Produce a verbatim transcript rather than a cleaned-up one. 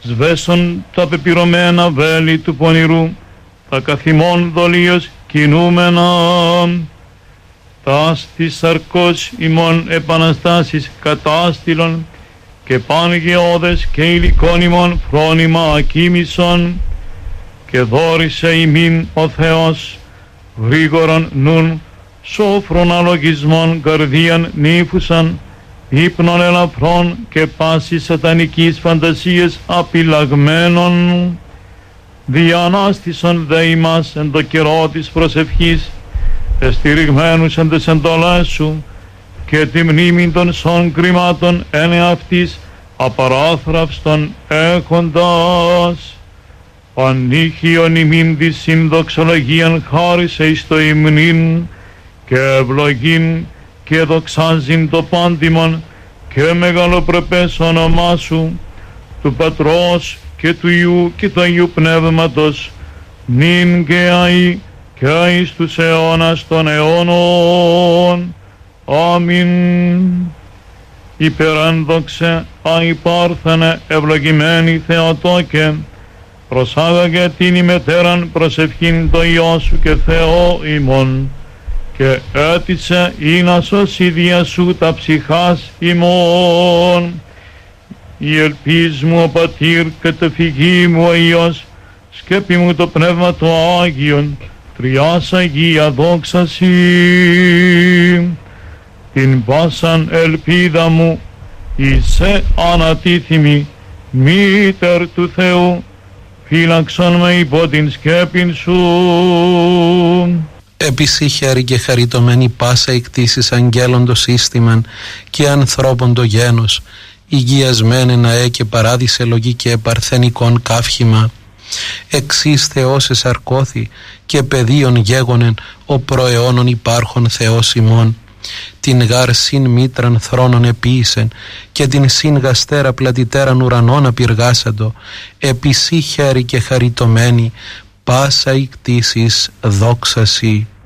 σβέσον τα πεπυρωμένα βέλη του πονηρού, τα καθημών δολίως κινούμενα, τας της σαρκός ημών επαναστάσεις κατάστηλον, και παν γεώδες και υλικών ημών φρόνημα ακίμησον, και δόρισε ημίν ο Θεός γρήγορον νουν σόφρον αλογισμών καρδίαν νύφουσαν, ύπνων ελαφρών και πάση σατανικής φαντασίες απειλαγμένων, διανάστησον δε ημάς εν το καιρό της προσευχής, εστηριγμένους εν τες εντολές σου, και τη μνήμη των σών κρυμάτων εν εαυτής απαράθραυστον έχοντας, ανήχιον ημίν της συνδοξολογίαν χάρισε εις το υμνήν, και ευλογήν και δοξάζειν το πάντιμον και μεγαλοπρεπές όνομά σου, του Πατρός και του Υιού και του Αγίου Πνεύματος, νυν και αεί και εις τους αιώνας των αιώνων. Αμήν. Υπερένδοξε αϊπάρθενε ευλογημένη Θεοτόκε, προσάγαγε την ημετέραν προσευχήν το Υιό σου και Θεό ημών, και έτησε ή να σώσει δια σου τα ψυχάς ημών. Η ελπίς μου ο Πατήρ και το φυγή μου ο Υιός, σκέπη μου το Πνεύμα το Άγιον, τριάς Αγία δόξαση. Την πάσαν ελπίδα μου είσαι ανατίθιμη, μήτερ του Θεού, φύλαξον με υπό την σκέπην σου. Επίση χαίρη και χαριτωμένη πάσα εκτίσεις αγγέλων το σύστημαν και ανθρώπων το γένος, υγιασμένε ναέ και παράδεισε λογή και παρθενικών καύχημα. Εξής Θεός εσαρκώθη και παιδίον γέγονεν ο προαιώνων υπάρχων Θεός ημών. Την γάρ συν μήτραν θρόνων επίησεν και την συν γαστέρα πλατιτέραν ουρανών απειργάσαντο, επισή χέρι και χαριτωμένη πάσα η κτήσης δόξαση.